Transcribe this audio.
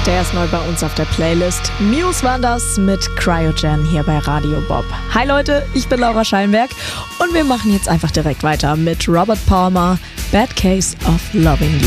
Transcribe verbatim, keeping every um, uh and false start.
heute erst neu bei uns auf der Playlist. Muse waren das mit Cryogen hier bei Radio Bob. Hi Leute, ich bin Laura Schallenberg und wir machen jetzt einfach direkt weiter mit Robert Palmer, Bad Case of Loving You.